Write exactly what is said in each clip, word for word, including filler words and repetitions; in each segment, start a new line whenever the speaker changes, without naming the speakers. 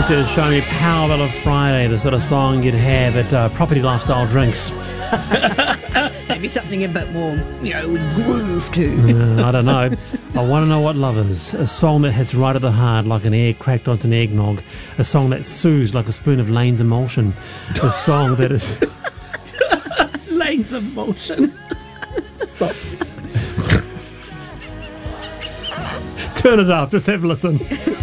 wanted to show me Power Ballad Friday, the sort of song you'd have at uh, Property Lifestyle Drinks.
Maybe something a bit more, you know, with groove too.
Uh, I don't know. I want to know what love is. A song that hits right at the heart like an egg cracked onto an eggnog. A song that soothes like a spoon of Lane's Emulsion. A song that is...
Lane's Emulsion.
So... Turn it up, just have a listen.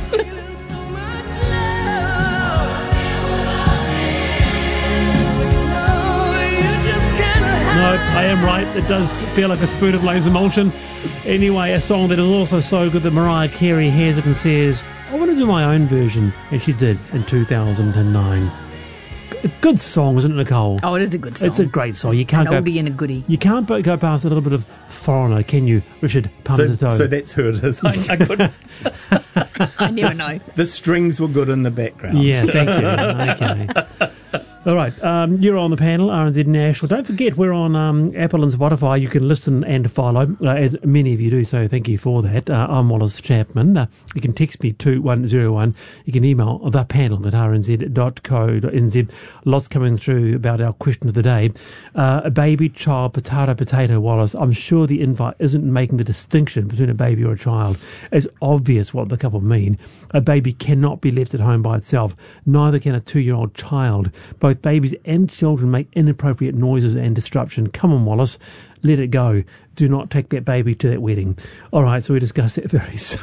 No, I am right. It does feel like a spoon of Lane's Emulsion. Anyway, a song that is also so good that Mariah Carey hears it and says, I want to do my own version. And she did in two thousand nine. A good song, isn't it, Nicole?
Oh, it is a good song.
It's a great song. You can't
An
go,
oldie and a goodie.
You can't go past a little bit of Foreigner, can you, Richard Pumpertone?
So, so that's who it is. I, I couldn't.
I never know.
The strings were good in the background.
Yeah, thank you. Okay. All right, um, you're on the panel, R N Z National. Don't forget, we're on um, Apple and Spotify. You can listen and follow, uh, as many of you do, so thank you for that. Uh, I'm Wallace Chapman. Uh, you can text me two one zero one. You can email the panel at r n z dot co dot n z. Lots coming through about our question of the day. Uh, a baby, child, potato, potato, Wallace. I'm sure the invite isn't making the distinction between a baby or a child. It's obvious what the couple mean. A baby cannot be left at home by itself. Neither can a two-year-old child. Both babies and children make inappropriate noises and disruption. Come on, Wallace, let it go. Do not take that baby to that wedding. All right, so we discuss that very soon.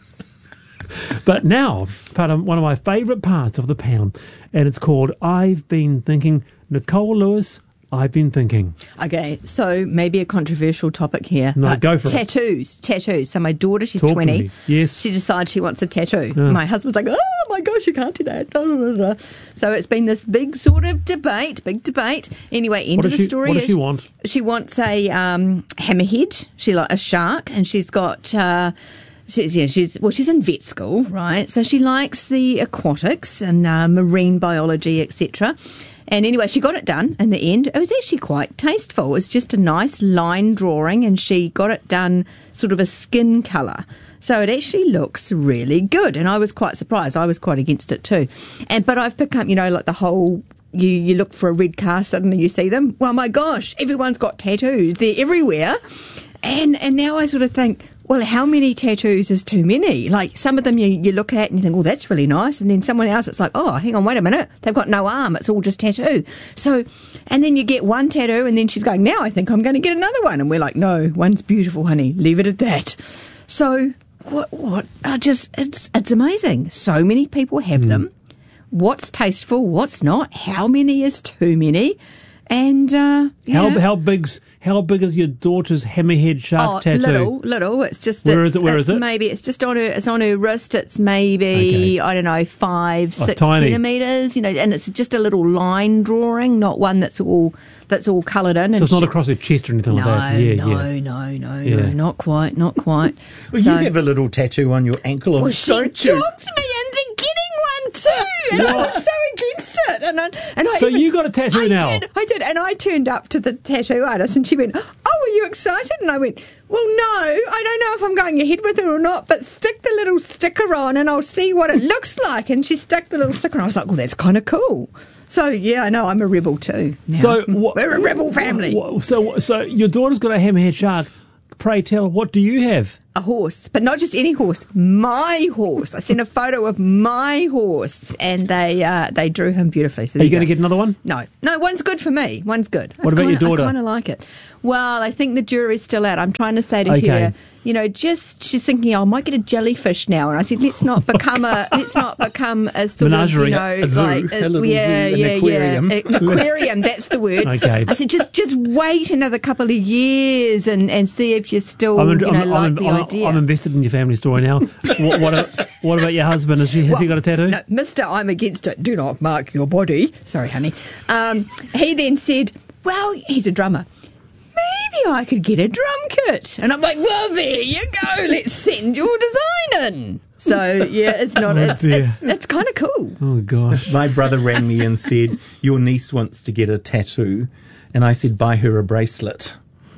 But now, part of one of my favourite parts of the panel, and it's called I've Been Thinking. Nicole Lewis, I've been thinking.
Okay, so maybe a controversial topic here.
No,
but
go for
tattoos, it. Tattoos, tattoos. So my daughter, she's
Talk
twenty.
Yes.
She decides she wants a tattoo.
Yeah.
My husband's like, oh my gosh, you can't do that. Blah, blah, blah, blah. So it's been this big sort of debate, big debate. Anyway, end
What
of
does
the
she-
story
what
is
does she want?
She wants a um, hammerhead. She like a shark, and she's got. Uh, She's, yeah, she's well. She's in vet school, right? So she likes the aquatics and uh, marine biology, et cetera. And anyway, she got it done in the end. It was actually quite tasteful. It was just a nice line drawing, and she got it done sort of a skin colour. So it actually looks really good, and I was quite surprised. I was quite against it too. And but I've picked up, you know, like the whole. You, you look for a red car, suddenly you see them. Well, my gosh, everyone's got tattoos. They're everywhere. And and now I sort of think, well, how many tattoos is too many? Like, some of them you, you look at and you think, oh, that's really nice. And then someone else, it's like, oh, hang on, wait a minute. They've got no arm. It's all just tattoo. So, and then you get one tattoo and then she's going, now I think I'm going to get another one. And we're like, no, one's beautiful, honey. Leave it at that. So, what, what, I just, it's, it's amazing. So many people have mm. them. What's tasteful? What's not? How many is too many? And, uh,
how,
know,
how big's, How big is your daughter's hammerhead shark
oh,
tattoo?
Little, little. It's just.
Where
it's,
is it? Where
it's
is it?
Maybe it's just on her. It's on her wrist. It's maybe
okay.
I don't know five,
oh,
six
tiny.
centimeters. You know, and it's just a little line drawing, not one that's all that's all coloured in.
So
and
it's not
she,
across her chest or anything
no,
like that. Yeah,
no,
yeah.
no, no,
yeah.
no, not quite, not quite.
Well,
so,
you have a little tattoo on your ankle,
well,
she
she talked me into getting one too, and I was so against it. And I, and I
so
even,
you got a tattoo
I
now?
Did, I did, and I turned up to the tattoo artist, and she went, "Oh, are you excited?" And I went, "Well, no, I don't know if I'm going ahead with it or not, but stick the little sticker on, and I'll see what it looks like." And she stuck the little sticker on. I was like, "Well, that's kind of cool." So yeah, I know I'm a rebel too. Now.
So wh-
we're a rebel family.
Wh- so so your daughter's got a hammerhead shark. Pray tell, what do you have?
A horse, but not just any horse. My horse. I sent a photo of my horse, and they uh, they drew him beautifully. So
Are you
go.
going to get another one?
No, no. One's good for me. One's good.
What about
kinda,
your daughter?
I kind of like it. Well, I think the jury's still out. I'm trying to say to
Okay.
her, you know, just she's thinking, oh, I might get a jellyfish now, and I said, let's not become a let's not become a sort
Menagerie.
of, you know,
A zoo,
like
a little
yeah,
zoo, an
yeah,
aquarium.
yeah, an aquarium. That's the word.
Okay.
I said, just just wait another couple of years and, and see if you still
I'm, in-
you know
I'm,
like
I'm,
the
I'm,
idea.
I'm invested in your family story now. what, what, a- what about your husband? Has, he, has he got a tattoo?
No, Mister I'm against it. Do not mark your body. Sorry, honey. Um, he then said, well, he's a drummer. Maybe I could get a drum kit. And I'm like, well, there you go. Let's send your design in. So, yeah, it's not,
Oh,
it's,
dear.
it's, it's kind of cool.
Oh, gosh.
My brother rang me and said, your niece wants to get a tattoo. And I said, buy her a bracelet.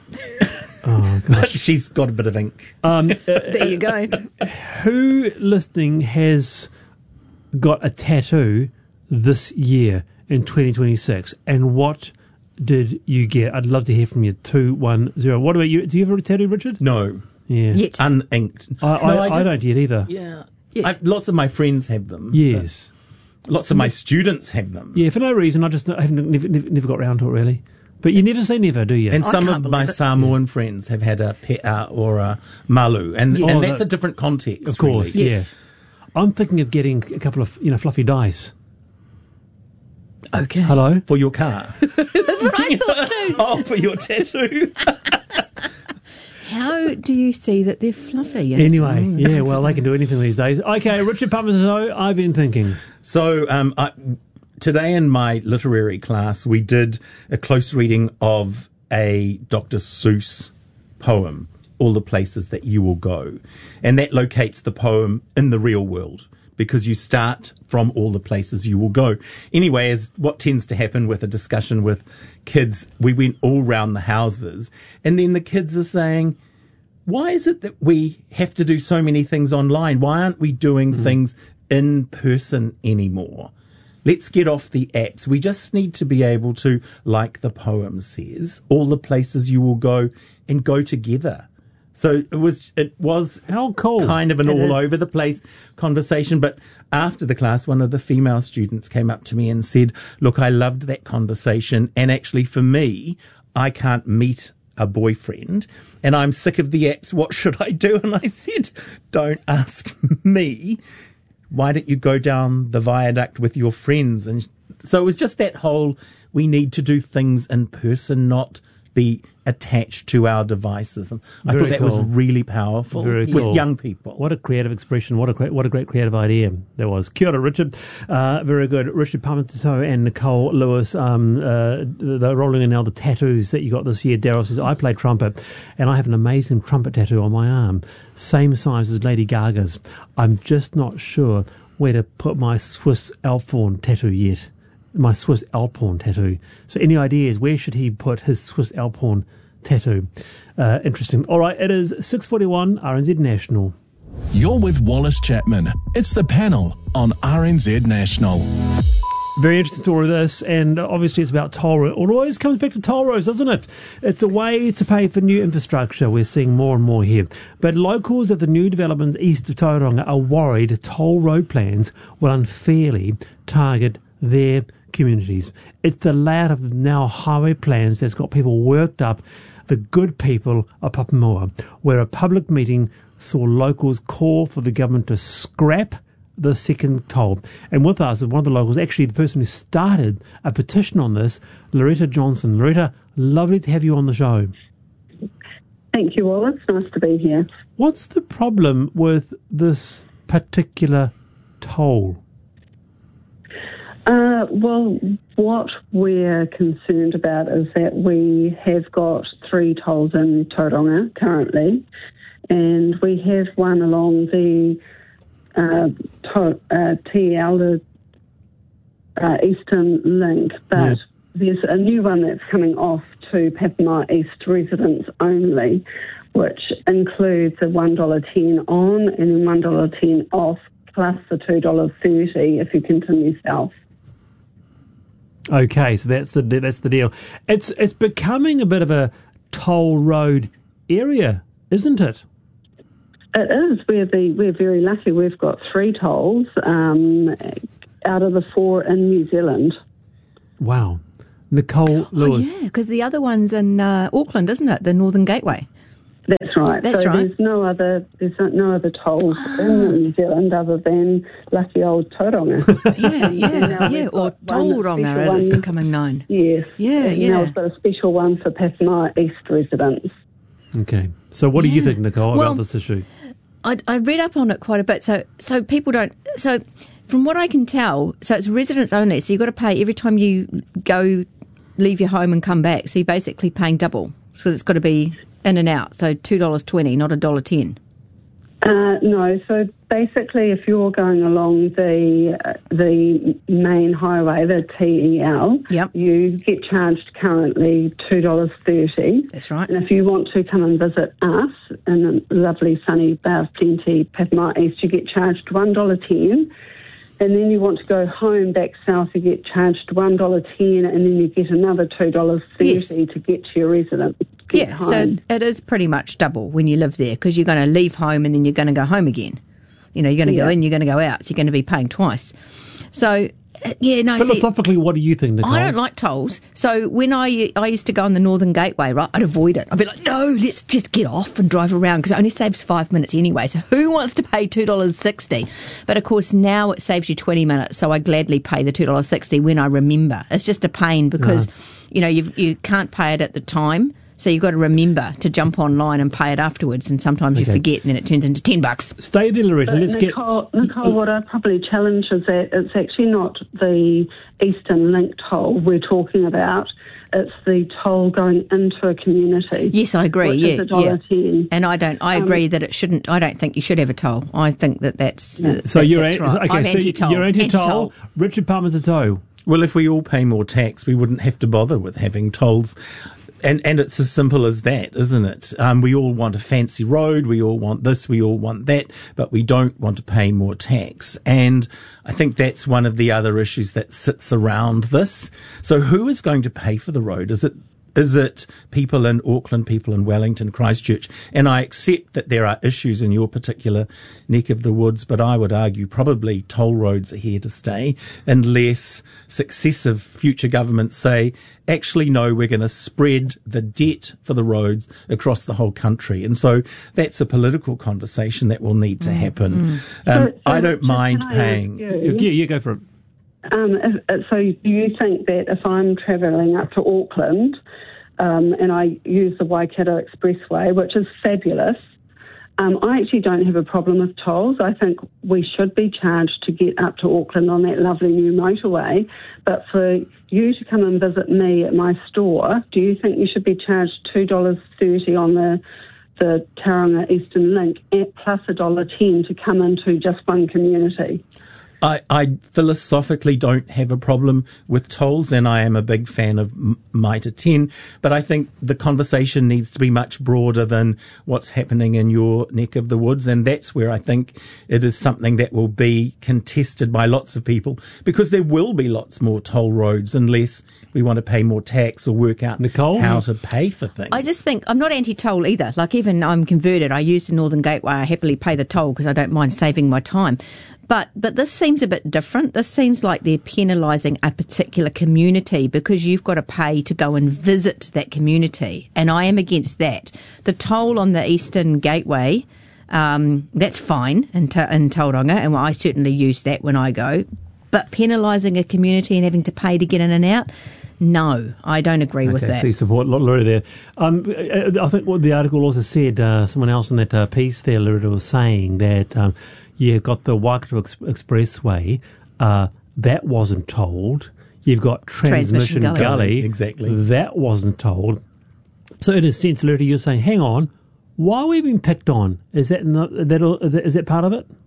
Oh,
But
gosh.
she's got a bit of ink.
Um, uh,
There you go.
who listening has got a tattoo this year in twenty twenty-six, and what did you get? I'd love to hear from you. Two one zero. What about you? Do you have a tattoo, Richard?
No.
Yeah.
Yet.
Uninked.
I, I,
no, I,
I
just,
don't yet either.
Yeah.
Yet.
I, lots of my friends have them.
Yes.
Lots of my students have them.
Yeah, for no reason. I just I haven't never, never, never got round to it really. But you never say never, do you?
And
I
some
can't
of my
believe it.
Samoan friends have had a pe'a or a malu, and,
Yes.
and
Oh,
that's
that-
a different context.
of course,
really.
Yes.
yeah. I'm thinking of getting a couple of you know fluffy dice.
Okay.
Hello.
For your car.
That's what I thought too.
Oh, for your tattoo.
How do you see that they're fluffy?
Anyway,
Oh,
yeah. Well, they can do anything these days. Okay, Richard Pamaso, I've been thinking.
So um, I, today in my literary class, we did a close reading of a Doctor Seuss poem, All the Places That You Will Go. And that locates the poem in the real world, because you start from all the places you will go. Anyway, as what tends to happen with a discussion with kids, we went all round the houses, and then the kids are saying, why is it that we have to do so many things online? Why aren't we doing mm. things in person anymore? Let's get off the apps. We just need to be able to, like the poem says, all the places you will go and go together. So it was, it was
How cool.
kind of an
It
all
is.
over the place conversation. But after the class, one of the female students came up to me and said, look, I loved that conversation. And actually for me, I can't meet a boyfriend and I'm sick of the apps. What should I do? And I said, don't ask me. Why don't you go down the viaduct with your friends? And so it was just that whole, we need to do things in person, not be attached to our devices. And I
Very
thought that
cool.
was really powerful
Very
with
cool.
young people.
What a creative expression. What a great, what a great creative idea there was. Kia ora, Richard. Uh, very good. Richard Pamato and Nicole Lewis, um, uh, they're rolling in now the tattoos that you got this year. Daryl says, I play trumpet and I have an amazing trumpet tattoo on my arm, same size as Lady Gaga's. I'm just not sure where to put my Swiss Alphorn tattoo yet. My Swiss Alphorn tattoo. So any ideas? Where should he put his Swiss Alphorn tattoo? Uh, interesting. All right, it is six forty-one, R N Z National.
You're with Wallace Chapman. It's the panel on R N Z National.
Very interesting story, this, and obviously it's about toll roads. It always comes back to toll roads, doesn't it? It's a way to pay for new infrastructure. We're seeing more and more here. But locals of the new development east of Tauranga are worried toll road plans will unfairly target their communities. It's the layout of now highway plans that's got people worked up, the good people of Papamoa, where a public meeting saw locals call for the government to scrap the second toll. And with us is one of the locals, actually the person who started a petition on this, Loretta Johnson. Loretta, lovely to have you on the show.
Thank you, Wallace. Nice to be here.
What's the problem with this particular toll?
Uh, well, what we're concerned about is that we have got three tolls in Tauranga currently, and we have one along the uh, to, uh, Te Alda uh, Eastern Link, but
Yeah.
there's a new one that's coming off to Papamoa East residents only, which includes a one dollar ten on and then one dollar ten off, plus the two dollars thirty if you continue south.
Okay, so that's the that's the deal. It's it's becoming a bit of a toll road area, isn't it?
It is. We're the, we're very lucky. We've got three tolls um, out of the four in New Zealand.
Wow. Nicole Lewis.
Oh, yeah, because the other one's in uh, Auckland, isn't it? The Northern Gateway.
That's right.
That's
so
right.
there's no other there's no other tolls in New Zealand other than lucky old Tauranga.
Yeah, yeah,
Now
yeah.
we've
Or
got one
Tauranga,
special
as it's
one.
becoming known.
Yes.
Yeah,
And
yeah.
Now we've got a special one for Papamoa East residents.
Okay. So what do you
Yeah.
think, Nicole,
Well,
about this issue?
I, I read up on it quite a bit. So, so people don't. So, from what I can tell, so it's residents only. So you've got to pay every time you go, leave your home and come back. So you're basically paying double. So it's got to be in and out. So two dollars twenty, not a dollar ten.
Uh, no, so basically, if you're going along the uh, the main highway, the T E L,
Yep.
you get charged currently two dollars thirty.
That's right.
And if you want to come and visit us in lovely sunny Baustenty, Papamoa East, you get charged one dollar ten. and then you want to go home back south, you get charged one dollar ten, and then you get another two dollars thirty yes. to get to your residence. Get
yeah,
home.
So it is pretty much double when you live there, because you're going to leave home and then you're going to go home again. You know, you're going to yeah. go in, you're going to go out. So you're going to be paying twice. So, uh, yeah, no.
Philosophically,
see,
what do you think, Nicole?
I don't like tolls. So when I I used to go on the Northern Gateway, right, I'd avoid it. I'd be like, no, let's just get off and drive around, because it only saves five minutes anyway. So who wants to pay two dollars sixty? But of course, now it saves you twenty minutes. So I gladly pay the two dollars sixty when I remember. It's just a pain because, no. you know, you you can't pay it at the time. So you've got to remember to jump online and pay it afterwards, and sometimes okay. you forget, and then it turns into ten bucks.
Stay there, Loretta.
But
Let's
Nicole,
get
Nicole. What I probably challenge is that it's actually not the Eastern Link toll we're talking about. It's the toll going into a community.
Yes, I agree.
Which
yeah,
is a dollar
yeah.
ten.
And I don't. I
um,
agree that it shouldn't. I don't think you should have a toll. I think that that's.
Yeah.
Uh,
so
that,
you're
that's
an,
right.
okay.
I'm
so
anti-toll.
You're anti-toll.
anti-toll.
Richard Parmenter.
Well, if we all pay more tax, we wouldn't have to bother with having tolls. And and it's as simple as that, isn't it? Um, we all want a fancy road, we all want this, we all want that, but we don't want to pay more tax. And I think that's one of the other issues that sits around this. So who is going to pay for the road? Is it Is it people in Auckland, people in Wellington, Christchurch? And I accept that there are issues in your particular neck of the woods, but I would argue probably toll roads are here to stay unless successive future governments say, actually, no, we're going to spread the debt for the roads across the whole country. And so that's a political conversation that will need to happen. Mm. Um,
so, so,
I don't
so
mind
I
paying.
Yeah, yeah, go for it.
Um, if, so do you think that if I'm travelling up to Auckland um, and I use the Waikato Expressway, which is fabulous, um, I actually don't have a problem with tolls. I think we should be charged to get up to Auckland on that lovely new motorway. But for you to come and visit me at my store, do you think you should be charged two dollars thirty on the the Tauranga Eastern Link plus a dollar ten to come into just one community?
I, I philosophically don't have a problem with tolls, and I am a big fan of Mitre ten, but I think the conversation needs to be much broader than what's happening in your neck of the woods, and that's where I think it is something that will be contested by lots of people, because there will be lots more toll roads unless we want to pay more tax or work out
Nicole?
how to pay for things.
I just think, I'm not anti-toll either. Like, even I'm converted. I use the Northern Gateway. I happily pay the toll because I don't mind saving my time. But but this seems a bit different. This seems like they're penalising a particular community because you've got to pay to go and visit that community. And I am against that. The toll on the Eastern Gateway, um, that's fine in, ta- in Tauranga, and I certainly use that when I go. But penalising a community and having to pay to get in and out, no, I don't agree
okay,
with that.
So you support Loretta there. Um, I think what the article also said, uh, someone else in that uh, piece there, Loretta, was saying that um, you've got the Waikato Ex- Expressway, uh, that wasn't told. You've got Transmission, Transmission Gully. Gully,
exactly.
That wasn't told. So in a sense, Loretta, you're saying, hang on, why are we being picked on? Is that not, that is that part of it?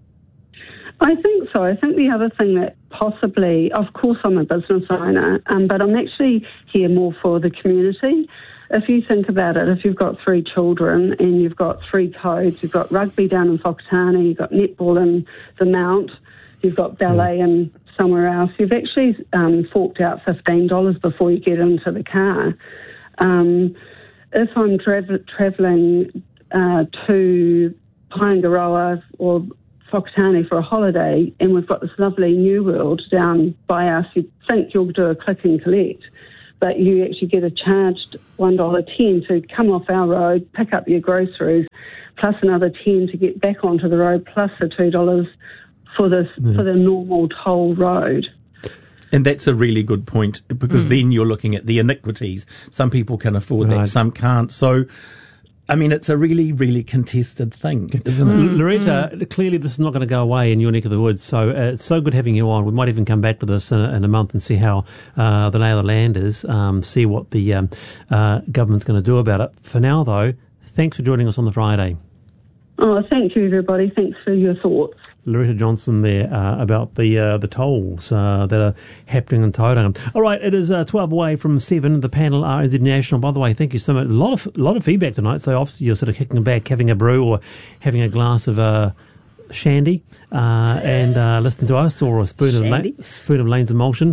I think so. I think the other thing that possibly, of course I'm a business owner, um, but I'm actually here more for the community. If you think about it, if you've got three children and you've got three codes, you've got rugby down in Whakatane, you've got netball in the Mount, you've got ballet mm. in somewhere else, you've actually um, forked out fifteen dollars before you get into the car. Um, if I'm tra- travelling uh, to Paengaroa or Whakatane for a holiday and we've got this lovely New World down by us, you'd think you'll do a click and collect, but you actually get a charged one dollar ten to come off our road, pick up your groceries, plus another ten to get back onto the road, plus the two dollars for this yeah. for the normal toll road.
And that's a really good point, because mm. then you're looking at the iniquities. Some people can afford right. that, some can't. So, I mean, it's a really, really contested thing, isn't it?
Mm, Loretta, mm. clearly this is not going to go away in your neck of the woods, so uh, it's so good having you on. We might even come back to this in a, in a month and see how uh, the lay of the land is, um, see what the um, uh, government's going to do about it. For now, though, thanks for joining us on the Friday.
Oh, thank you, everybody. Thanks for your thoughts.
Loretta Johnson there uh, about the uh, the tolls uh, that are happening in Tauranga. All right, it is uh, twelve away from seven. The panel R N Z National. By the way, thank you so much. A lot of a lot of feedback tonight. So obviously you're sort of kicking back, having a brew or having a glass of uh, shandy uh, and uh, listen to us, or a spoon of, la- spoon of Lane's emulsion.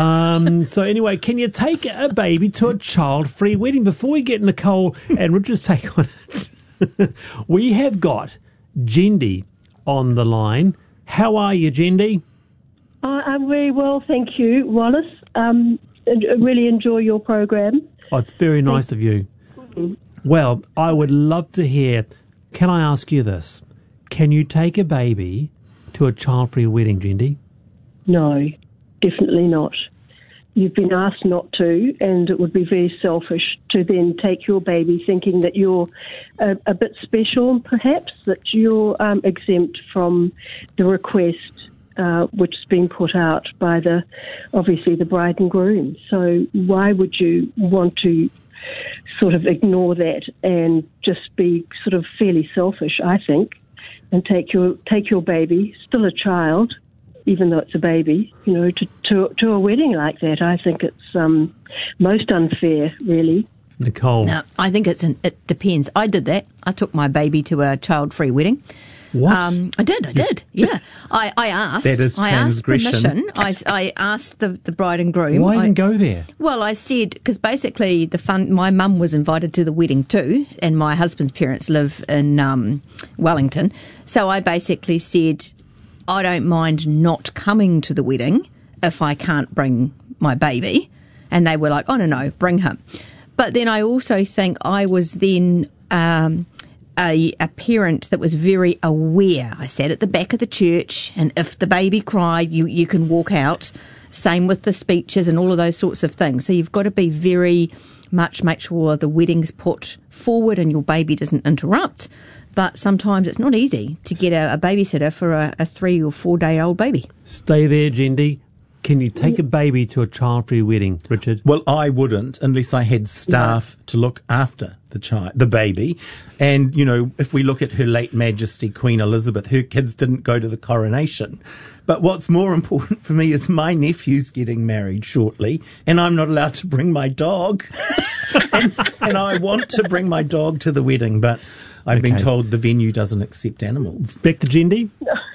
Um, so anyway, can you take a baby to a child-free wedding? Before we get Nicole and Richard's take on it, we have got Jendi on the line. How are you, Jendi?
Uh, I'm very well, thank you, Wallace. Um, I really enjoy your program.
Oh, it's very nice of you.
Mm-hmm.
Well, I would love to hear, can I ask you this? Can you take a baby to a child-free wedding, Jendi?
No, definitely not. You've been asked not to, and it would be very selfish to then take your baby thinking that you're a, a bit special, perhaps, that you're um, exempt from the request uh, which has been put out by the, obviously, the bride and groom. So why would you want to sort of ignore that and just be sort of fairly selfish, I think, and take your take your baby, still a child, even though it's a baby, you know, to, to, to a wedding like that? I think it's um, most unfair, really.
Nicole?
No, I think it's an, it depends. I did that. I took my baby to a child-free wedding.
What?
Um, I did, I did, yeah. I, I asked.
That is
I asked
transgression.
permission. I, I asked the, the bride and groom.
Why
I,
even go there?
Well, I said, because basically the fun, my mum was invited to the wedding too, and my husband's parents live in um, Wellington. So I basically said, I don't mind not coming to the wedding if I can't bring my baby. And they were like, oh, no, no, bring him. But then I also think I was then um, a, a parent that was very aware. I sat at the back of the church, and if the baby cried, you, you can walk out. Same with the speeches and all of those sorts of things. So you've got to be very much make sure the wedding's put forward and your baby doesn't interrupt. But sometimes it's not easy to get a, a babysitter for a, a three or four day old baby.
Stay there, Jendi. Can you take a baby to a child-free wedding, Richard?
Well, I wouldn't unless I had staff no. to look after the child, the baby. And, you know, if we look at Her Late Majesty Queen Elizabeth, her kids didn't go to the coronation. But what's more important for me is my nephew's getting married shortly, and I'm not allowed to bring my dog. and, and I want to bring my dog to the wedding, but I've okay. been told the venue doesn't accept animals.
Back to Jendi?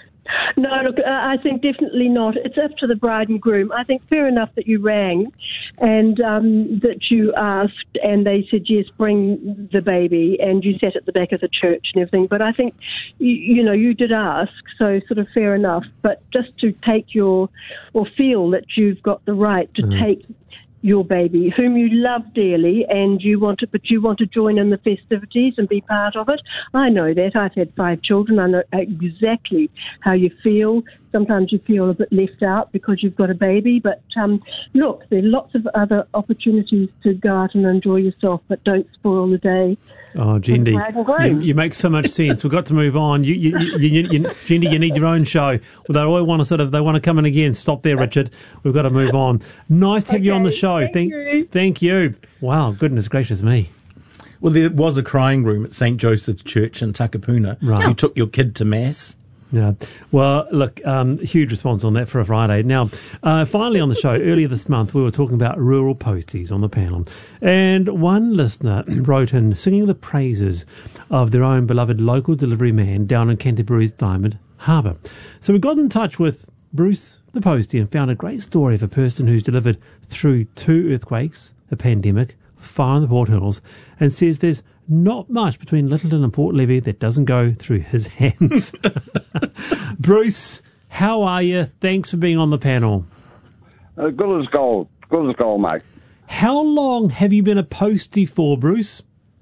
No, look, uh, I think definitely not. It's up to the bride and groom. I think fair enough that you rang and um, that you asked and they said, yes, bring the baby, and you sat at the back of the church and everything. But I think, you, you know, you did ask, so sort of fair enough. But just to take your, or feel that you've got the right to mm. take your baby, whom you love dearly, and you want to, but you want to join in the festivities and be part of it. I know that. I've had five children. I know exactly how you feel. Sometimes you feel a bit left out because you've got a baby. But um, look, there are lots of other opportunities to go out and enjoy yourself, but don't spoil the day.
Oh, Jendi, you, you make so much sense. We've got to move on. You, you, you, you, you, Jendi, you need your own show. Well, they all want to sort of, they want to come in again. Stop there, Richard. We've got to move on. Nice to have okay, you on the show.
Thank, thank you.
Thank you. Wow, goodness gracious me.
Well, there was a crying room at Saint Joseph's Church in Takapuna.
Right.
You took your kid to Mass.
Yeah. Well, look, um, huge response on that for a Friday. Now, uh, finally on the show, earlier this month, we were talking about rural posties on the panel. And one listener wrote in singing the praises of their own beloved local delivery man down in Canterbury's Diamond Harbour. So we got in touch with Bruce the postie and found a great story of a person who's delivered through two earthquakes, a pandemic, fire in the Port Hills, and says there's not much between Lyttelton and Port Levy that doesn't go through his hands. Bruce, how are you? Thanks for being on the panel.
Uh, good as gold. Good as gold, mate.
How long have you been a postie for, Bruce?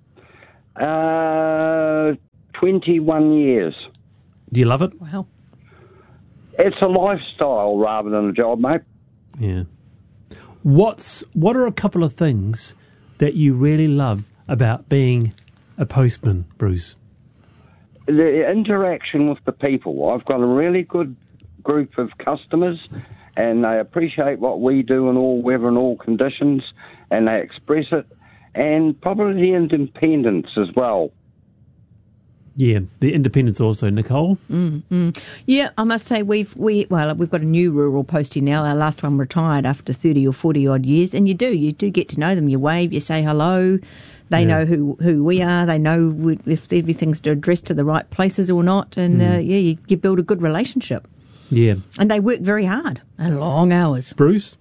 Uh, twenty-one years.
Do you love it?
Wow.
It's a lifestyle rather than a job, mate.
Yeah. What's What are a couple of things that you really love about being a postman, Bruce?
The interaction with the people. I've got a really good group of customers, and they appreciate what we do in all weather and all conditions, and they express it, and probably the independence as well.
Yeah, the independents also, Nicole.
Mm, mm. Yeah, I must say we've we well we've got a new rural postie now. Our last one retired after thirty or forty odd years, and you do you do get to know them. You wave, you say hello. They
Yeah.
know who, who we are. They know if everything's addressed to the right places or not, and
Mm.
uh, yeah, you, you build a good relationship.
Yeah.
And they work very hard and long hours.
Bruce?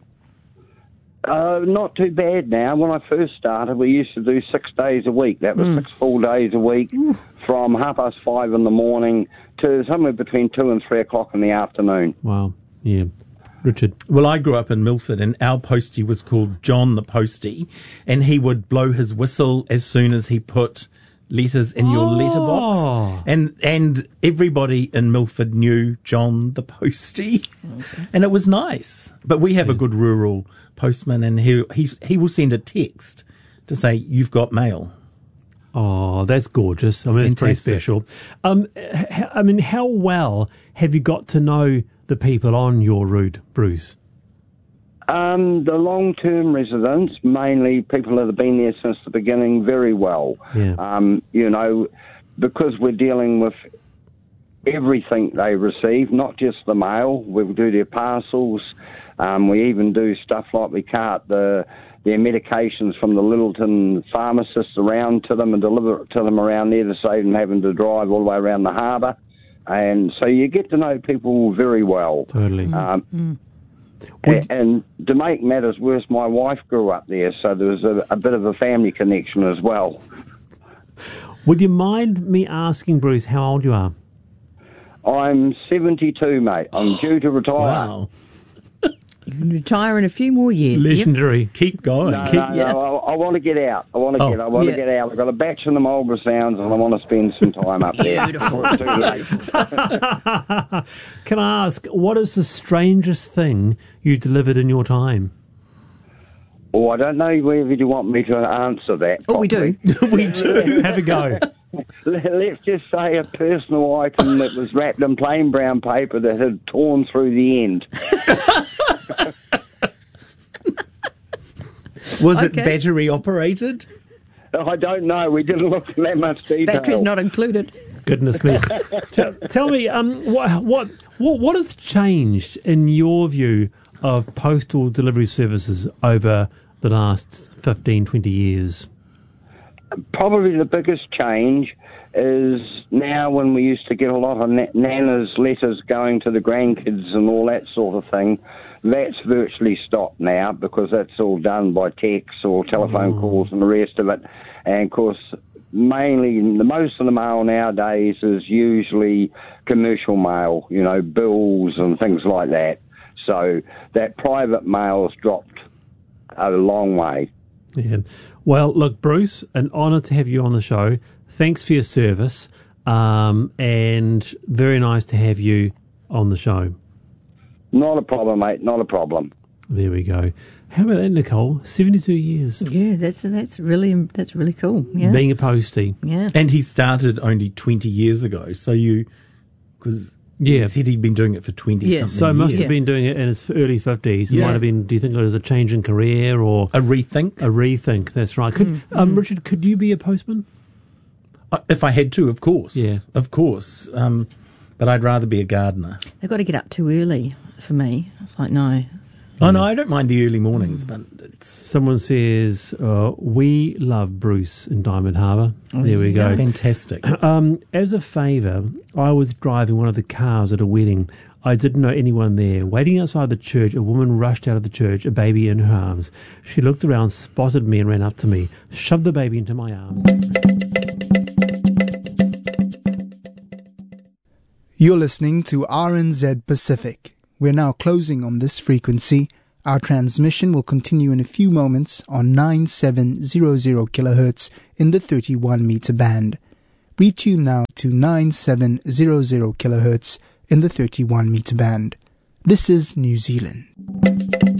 Uh, not too bad now. When I first started, we used to do six days a week. That was
Mm.
six full days a week, from half past five in the morning to somewhere between two and three o'clock in the afternoon.
Wow. Yeah. Richard?
Well, I grew up in Milford, and our postie was called John the Postie, and he would blow his whistle as soon as he put letters in your
Oh.
letterbox. And and everybody in Milford knew John the Postie, and it was nice. But we have a good rural postman, and he he he will send a text to say you've got mail.
Oh, that's gorgeous. I mean, it's pretty
Fantastic.
special. Um, h- I mean, how well have you got to know the people on your route, Bruce?
Um, the long-term residents, mainly people that have been there since the beginning, very well.
Yeah.
Um, you know, because we're dealing with everything they receive, not just the mail. We do their parcels. Um, we even do stuff like we cart the their medications from the Littleton pharmacists around to them and deliver it to them around there to save them having to drive all the way around the harbour. And so you get to know people very well.
Totally.
Um,
Mm.
a- and to make matters worse, my wife grew up there, so there was a, a bit of a family connection as well.
Would you mind me asking, Bruce, how old you are?
I'm seventy-two, mate. I'm due to retire.
Wow.
You can retire in a few more years. Yep.
Legendary.
Keep going.
No,
Keep,
no,
Yeah.
no, I, I want to get out. I want to
Oh.
get. I want
Yeah.
to get out. I've got a batch in the Marlborough Sounds, and I want to spend some time up there.
Beautiful.
Before it's too late.
Can I ask, what is the strangest thing you delivered in your time?
Oh, I don't know whether you want me to answer that.
Oh, we do.
We do. Have a go.
Let- Let's just say a personal item that was wrapped in plain brown paper that had torn through the end.
Was it
Okay.
battery operated?
I don't know. We didn't look at that much detail.
Batteries not included.
Goodness me. tell, tell me, um, what, what what what has changed in your view of postal delivery services over the last fifteen, twenty years?
Probably the biggest change is now when we used to get a lot of na- Nana's letters going to the grandkids and all that sort of thing, that's virtually stopped now because that's all done by text or telephone calls and the rest of it. And of course, mainly the most of the mail nowadays is usually commercial mail, you know, bills and things like that. So that private mail's dropped a long way.
Yeah. Well, look, Bruce, an honour to have you on the show. Thanks for your service, um, and very nice to have you on the show.
Not a problem, mate, not a problem.
There we go. How about that, Nicole? seventy-two years.
Yeah, that's that's really that's really cool. Yeah,
Being a postie.
yeah.
And he started only twenty years ago. So you, because
Yeah.
he said he'd been doing it for twenty
Yeah,
something
So he must
years.
have been doing it in his early fifties. It
Yeah.
might have been, do you think it was a change in career or
A rethink.
a rethink? That's right. Could, um, Richard, could you be a postman?
Uh, If I had to, of course.
Yeah.
Of course. Um, but I'd rather be a gardener.
They've got to get up too early for me. It's like no.
Oh, no, I don't mind the early mornings, but it's
Someone says, uh, we love Bruce in Diamond Harbour. There we go.
fantastic.
Um, as a favour, I was driving one of the cars at a wedding. I didn't know anyone there. Waiting outside the church, a woman rushed out of the church, a baby in her arms. She looked around, spotted me and ran up to me, shoved the baby into my arms.
You're listening to R N Z Pacific. We're now closing on this frequency. Our transmission will continue in a few moments on nine seven hundred kilohertz in the thirty-one meter band. Retune now to nine seven hundred kilohertz in the thirty-one meter band. This is New Zealand.